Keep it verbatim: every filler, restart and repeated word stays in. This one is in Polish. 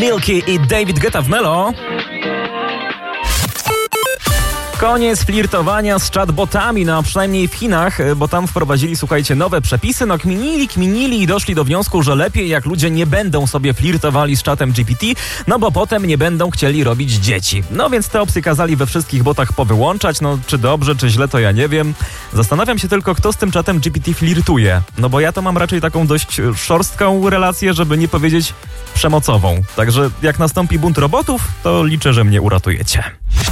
Milky i David Guetta w Melo. Koniec flirtowania z chatbotami, no przynajmniej w Chinach, bo tam wprowadzili, słuchajcie, nowe przepisy, no kminili, kminili i doszli do wniosku, że lepiej jak ludzie nie będą sobie flirtowali z czatem G P T, no bo potem nie będą chcieli robić dzieci. No więc te opcje kazali we wszystkich botach powyłączać, no czy dobrze, czy źle, to ja nie wiem. Zastanawiam się tylko, kto z tym czatem G P T flirtuje, no bo ja to mam raczej taką dość szorstką relację, żeby nie powiedzieć przemocową. Także jak nastąpi bunt robotów, to liczę, że mnie uratujecie.